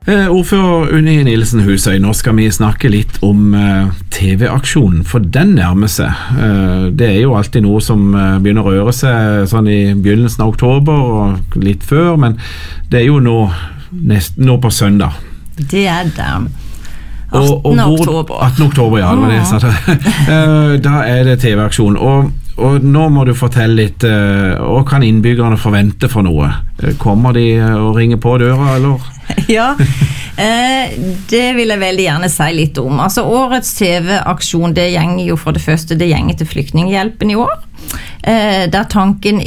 Ordfører Unni Nilsen Husøy, nå skal vi snakke litt om TV-aksjonen, for den nærmer seg. Det jo alltid noe som begynner å røre seg sånn i begynnelsen av oktober og litt før, men det jo nå på søndag. Det det. 18. oktober. 18. oktober, ja. Det var det jeg sa. Da det TV-aksjon, og nå må du fortelle litt, hva kan innbyggerne forvente for noe? Kommer de og ringer på døra, eller? Ja, det vil jeg veldig gjerne si litt om. Altså, årets TV-aksjon, det gjenger jo for det første, det gjenger til Flyktninghjelpen i år. Der tanken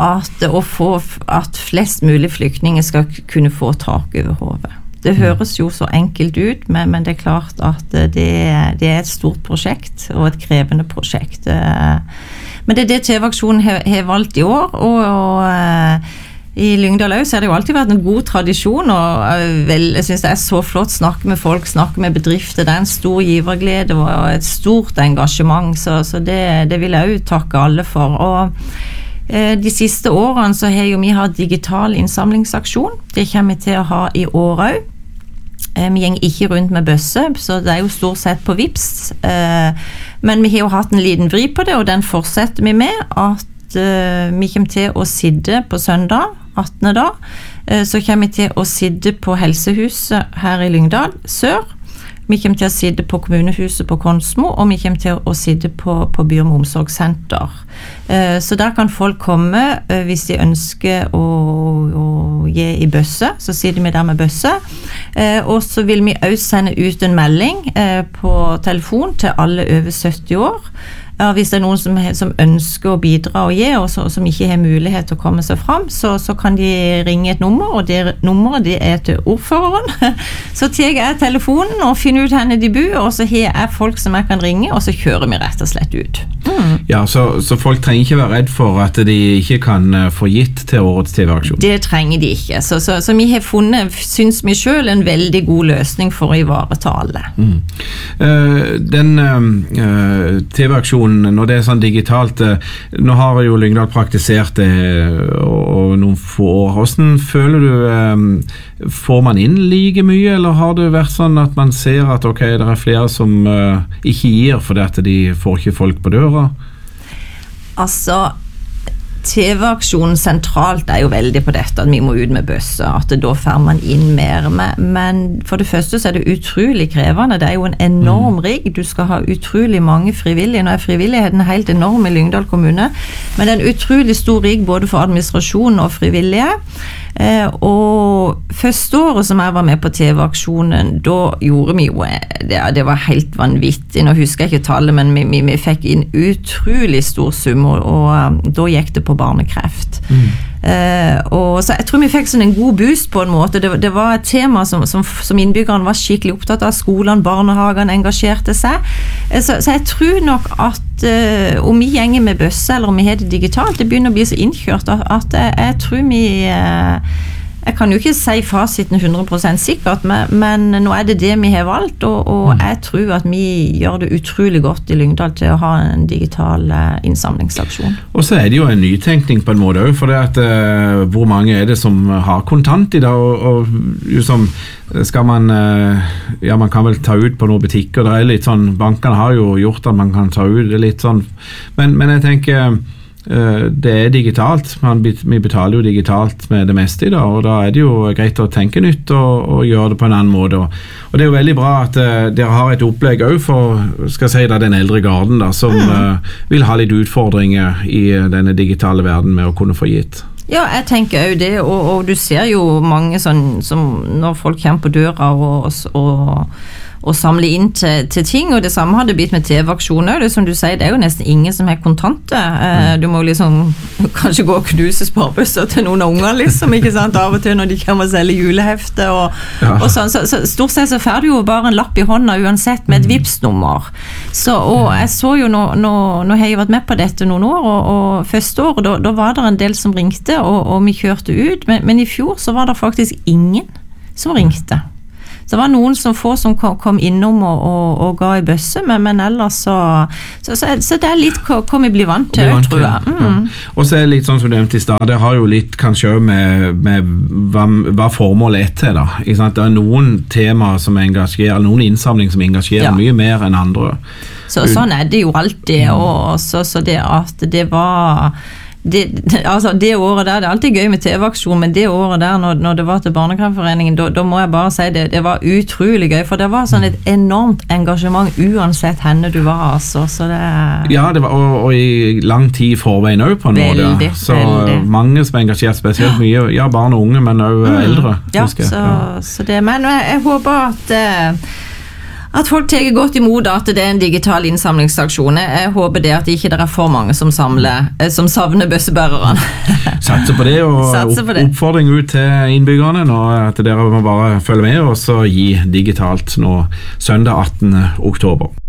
at flest mulig flyktninger skal kunne få tak over hodet. Det høres jo så enkelt ut, men det klart at det et stort prosjekt, og et krevende prosjekt. Men det TV-aksjonen har valgt i år, og i Lyngdal også har det jo alltid vært en god tradisjon, og jeg synes det så flott å snakke med folk, snakke med bedrifter. Det en stor giverglede og et stort engasjement, så det vil jeg jo takke alle for. Og de siste årene så har jo vi hatt digital innsamlingsaksjon. Det kommer vi til å ha i år også. Vi gjenger ikke rundt med bøsse, så det jo stort sett på Vips. Men vi har jo hatt en liten vri på det, og den fortsetter vi med, at vi kommer til å sitte på søndag, 18. da, så kommer vi til å sitte på Helsehuset her i Lyngdal Sør. Vi kommer til å sitte på kommunehuset på Konsmo, og vi kommer til å sitte på Byrom omsorgssenter. Så der kan folk komme hvis de ønsker å gi i bøsse, så sitter vi der med bøsse. Og så vil vi også sende ut en melding på telefon til alle over 70 år. Ja, hvis det noen som ønsker å bidra og gi, og som ikke har mulighet til å komme seg fram, så kan de ringe et nummer, og det nummeret det til ordføreren. Så tar jeg telefonen og finner ut henne de bor, og så har jeg folk som jeg kan ringe, og så kjører vi rett og slett ut. Ja, så folk trenger ikke være redd for at de ikke kan få gitt til årets TV-aksjon? Det trenger de ikke. Så vi har funnet, synes vi selv, en veldig god løsning for å ivareta alle. Den TV-aksjonen, når det sånn digitalt, nå har jo Lyngdal praktisert det og noen få år. Hvordan føler du, får man inn like mye, eller har det vært sånn at man ser at ok, det flere som ikke gir fordi at de får ikke folk på døra? Altså, TV-aksjonen sentralt jo veldig på dette, at vi må ut med bøsse, at da får man inn mer, men for det første så det utrolig krevende, det jo en enorm rigg, du skal ha utrolig mange frivillige, nå frivilligheten helt enorm i Lyngdal kommune, men det en utrolig stor rigg både for administrasjon og frivillige, og første året som jeg var med på TV-aksjonen, da gjorde vi jo, det var helt vanvittig, nå husker jeg ikke tallet, men vi fikk inn utrolig stor sum, og da gikk det på barnekreft. Og så jeg tror vi fikk sånn en god boost på en måte. Det var et tema som innbyggerne var skikkelig opptatt av. Skolene, barnehagene engasjerte seg. Så jeg tror nok at om vi gjenger med bøsse eller om vi har det digitalt, det begynner å bli så innkjørt at jeg tror vi jeg kan jo ikke si fasiten 100% sikkert, men nå det vi har valgt, og jeg tror at vi gjør det utrolig godt i Lyngdal til å ha en digital innsamlingsaksjon. Og så det jo en nytenkning på en måte også, for det at hvor mange det som har kontant i dag, og som skal man, ja man kan vel ta ut på noen butikker, det litt sånn, bankene har jo gjort at man kan ta ut det litt sånn, men jeg tenker det digitalt, vi betaler jo digitalt med det meste i dag, og da det jo greit å tenke nytt og gjøre det på en annen måte, og det jo veldig bra at dere har et opplegg også for, skal jeg si da, den eldre garden da, som vil ha litt utfordringer i denne digitale verden med å kunne få gitt. Ja, jeg tenker jo det, og du ser jo mange sånn, som når folk kommer på døra og samle inn til ting, og det samme har det blitt med TV-aksjoner. Det som du sier, det jo nesten ingen som har kontanter. Du må liksom kanskje gå og knuse sparbøsser til noen unger, liksom, ikke sant, av og til når de kommer og selger julehefte og sånn. Så stort sett så får du jo bare en lapp i hånda uansett med et Vipps-nummer. Og jeg så jo nå har jeg vært med på dette noen år, og første år, da var det en del som ringte, og vi kjørte ut, men i fjor så var det faktisk ingen som ringte. Så det var noen som kom innom og ga i bøsse, men ellers så det litt kom jeg bli vant til, tror jeg. Ja. Og så litt sånn som du nevnte i stad, det har jo litt kanskje med hva formålet til da. Ikke sant? Det noen temaer som engasjerer, noen innsamling som engasjerer mye mer enn andre. Sånn det jo alltid, og så det at det var altså det året der, det alltid gøy med TV-aksjon, men det året der når det var til Barnekreftforeningen, da må jeg bare si det var utrolig gøy, for det var sånn et enormt engasjement uansett henne du var, altså, så det... Ja, det var, og i lang tid i forveien også på en måte, så mange som engasjert spesielt mye, barn og unge, men også eldre. Ja, så det, men jeg håper at folk tar godt imot at det en digital innsamlingsaksjon. Jeg håper det at ikke det for mange som savner bøssebærerne. Satser på det, og oppfordring ut til innbyggerne nå, at dere må bare følge med og så gi digitalt nå søndag 18. oktober.